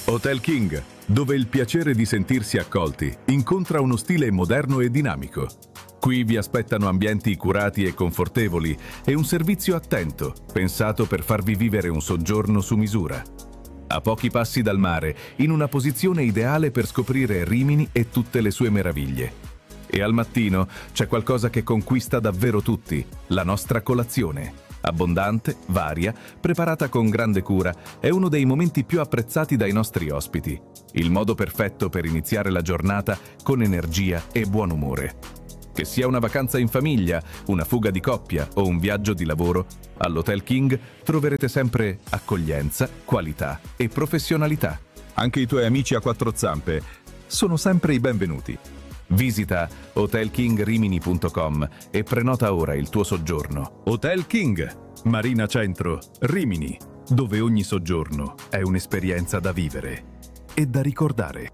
Hotel King, dove il piacere di sentirsi accolti incontra uno stile moderno e dinamico. Qui vi aspettano ambienti curati e confortevoli e un servizio attento, pensato per farvi vivere un soggiorno su misura. A pochi passi dal mare, in una posizione ideale per scoprire Rimini e tutte le sue meraviglie. E al mattino c'è qualcosa che conquista davvero tutti, la nostra colazione. Abbondante, varia, preparata con grande cura, è uno dei momenti più apprezzati dai nostri ospiti. Il modo perfetto per iniziare la giornata con energia e buon umore. Che sia una vacanza in famiglia, una fuga di coppia o un viaggio di lavoro, all'Hotel King troverete sempre accoglienza, qualità e professionalità. Anche i tuoi amici a quattro zampe sono sempre i benvenuti. Visita hotelkingrimini.com e prenota ora il tuo soggiorno. Hotel King, Marina Centro, Rimini, dove ogni soggiorno è un'esperienza da vivere e da ricordare.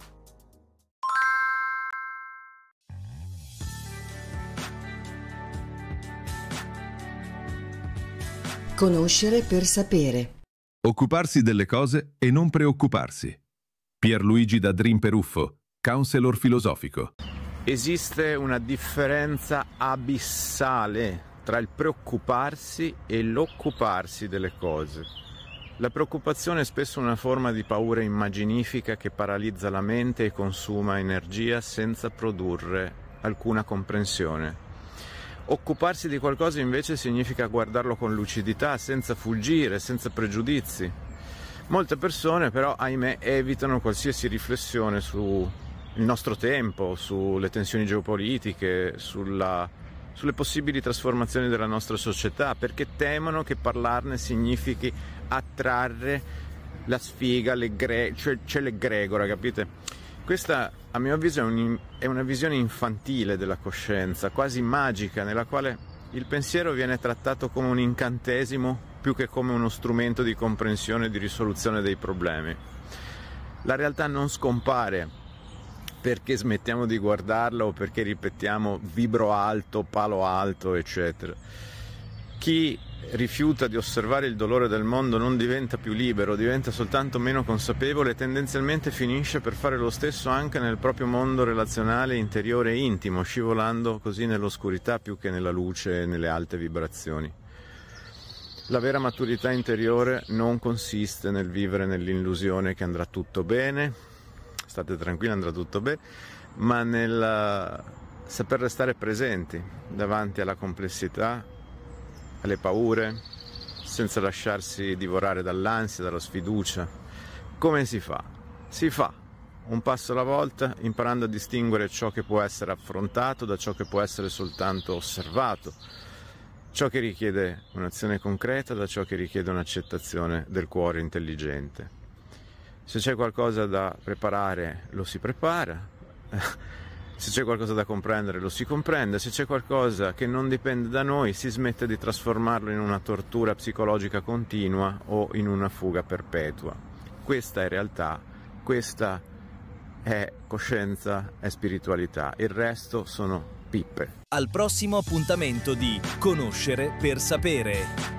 Conoscere per sapere. Occuparsi delle cose e non preoccuparsi. Pierluigi da Dream Peruffo, counselor filosofico. Esiste una differenza abissale tra il preoccuparsi e l'occuparsi delle cose. La preoccupazione è spesso una forma di paura immaginifica che paralizza la mente e consuma energia senza produrre alcuna comprensione. Occuparsi di qualcosa invece significa guardarlo con lucidità, senza fuggire, senza pregiudizi. Molte persone però, ahimè, evitano qualsiasi riflessione su il nostro tempo, sulle tensioni geopolitiche, sulle possibili trasformazioni della nostra società, perché temono che parlarne significhi attrarre la sfiga, c'è l'egregora, capite? Questa, a mio avviso, è una visione infantile della coscienza, quasi magica, nella quale il pensiero viene trattato come un incantesimo più che come uno strumento di comprensione e di risoluzione dei problemi. La realtà non scompare perché smettiamo di guardarla o perché ripetiamo vibro alto, palo alto, eccetera. Chi rifiuta di osservare il dolore del mondo non diventa più libero, diventa soltanto meno consapevole e tendenzialmente finisce per fare lo stesso anche nel proprio mondo relazionale, interiore e intimo, scivolando così nell'oscurità più che nella luce e nelle alte vibrazioni. La vera maturità interiore non consiste nel vivere nell'illusione che andrà tutto bene, state tranquilli, andrà tutto bene, ma nel saper restare presenti davanti alla complessità, alle paure, senza lasciarsi divorare dall'ansia, dalla sfiducia. Come si fa? Si fa un passo alla volta, imparando a distinguere ciò che può essere affrontato da ciò che può essere soltanto osservato, ciò che richiede un'azione concreta da ciò che richiede un'accettazione del cuore intelligente. Se c'è qualcosa da preparare, lo si prepara, se c'è qualcosa da comprendere, lo si comprende, se c'è qualcosa che non dipende da noi, si smette di trasformarlo in una tortura psicologica continua o in una fuga perpetua. Questa è realtà, questa è coscienza, è spiritualità, il resto sono pippe. Al prossimo appuntamento di Conoscere per sapere.